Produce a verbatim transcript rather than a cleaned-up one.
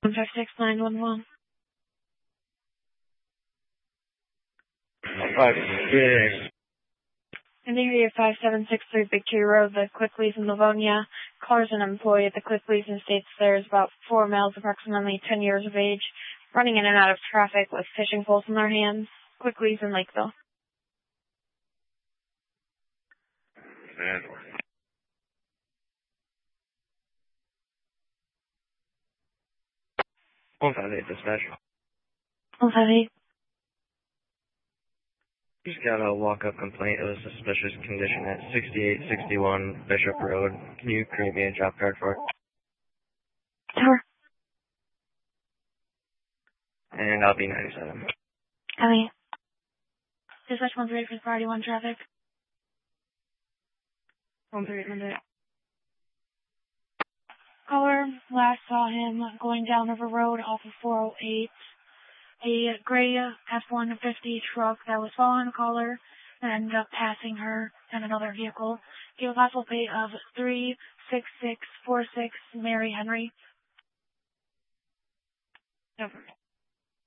one five six nine one one. five six. In the area five seven six three Victory Road, the Quickleys in Livonia. Caller's an employee at the Quickleys and states there is about four males, approximately ten years of age, running in and out of traffic with fishing poles in their hands. Quickleys in Lakeville. one five eight dispatch. one five eight. Just got a walk-up complaint of a suspicious condition at sixty-eight sixty-one Bishop Road. Can you create me a job card for it? Sure. And I'll be ninety-seven. Ellie. Dispatch one three eight for priority one traffic. one three eight Monday. Caller last saw him going down River Road off of four oh eight. A gray F one fifty truck that was following the caller and ended up passing her and another vehicle. Gave a possible pay of three six six four six Mary Henry. Over.